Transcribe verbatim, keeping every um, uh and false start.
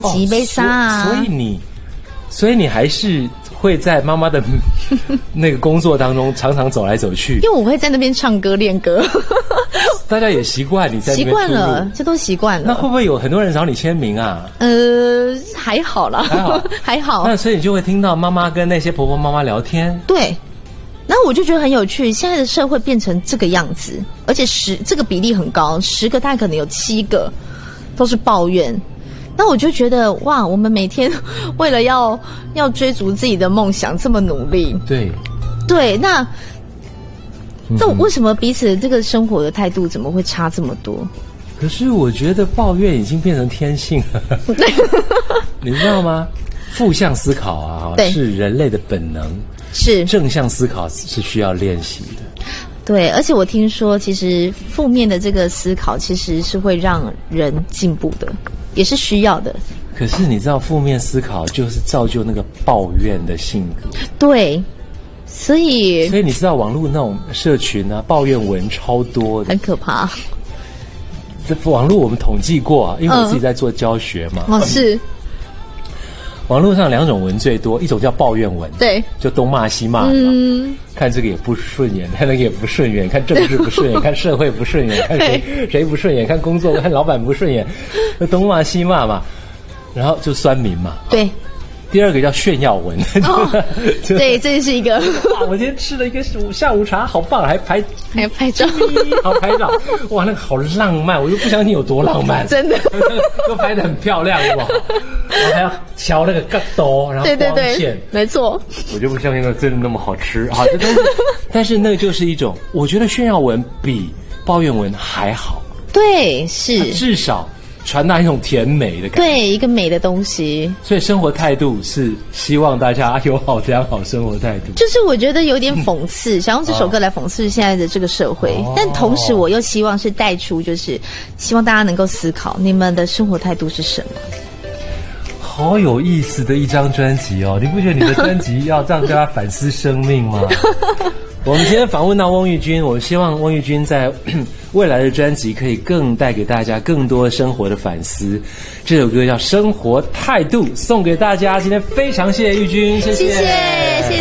骑杯沙啊、 哦所，所以你，所以你还是会在妈妈的那个工作当中常常走来走去， 因为我会在那边唱歌练歌， 大家也习惯你在那习边出入惯了，这都习惯了。 那会不会有很多人找你签名啊？ 呃，还好啦， 还好还好。 那所以你就会听到妈妈跟那些婆婆妈妈聊天。 对，然后我就觉得很有趣，现在的社会变成这个样子，而且十这个比例很高，十个大概可能有七个都是抱怨。那我就觉得哇，我们每天为了要要追逐自己的梦想这么努力， 对对，那这为什么彼此这个生活的态度怎么会差这么多？ 可是我觉得抱怨已经变成天性了，你知道吗？负向思考啊， 对是人类的本能， 是正向思考是需要练习的。 对，而且我听说，其实负面的这个思考其实是会让人进步的，也是需要的。 可是你知道，负面思考就是造就那个抱怨的性格。 对，所以所以你知道，网络那种社群啊，抱怨文超多的很。可怕。 这网络我们统计过啊，因为我自己在做教学嘛。 哦，是， 网络上两种文最多，一种叫抱怨文， 对， 就东骂西骂，嗯，看这个也不顺眼，看那个也不顺眼，看政治不顺眼，看社会不顺眼，看谁谁不顺眼，看工作看老板不顺眼，东骂西骂嘛，然后就酸民嘛。 对。 第二个叫炫耀文， 哦、对，这是一个。 哇，我今天吃了一个下午茶，好棒，还拍还拍照， 好拍照，哇，那个好浪漫，我就不相信有多浪漫， 真的， 都拍得很漂亮，好不好？然后还要调那个角度，然后光线， 对对对，没错， 我就不相信那真的那么好吃啊！这东西，但是那个就是一种，我觉得炫耀文比抱怨文还好， 对，是至少传达一种甜美的感觉， 对，一个美的东西。 所以生活态度是希望大家有好良好生活态度。 就是我觉得有点讽刺，想用这首歌来讽刺现在的这个社会，哦、但同时我又希望是带出，就是希望大家能够思考你们的生活态度是什么。 好有意思的一张专辑哦！你不觉得你的专辑要让大家反思生命吗？我们今天访问到翁玉君，我希望翁玉君在未来的专辑可以更带给大家更多生活的反思。这首歌叫《生活态度》，送给大家。今天非常谢谢玉君，谢谢， 谢谢。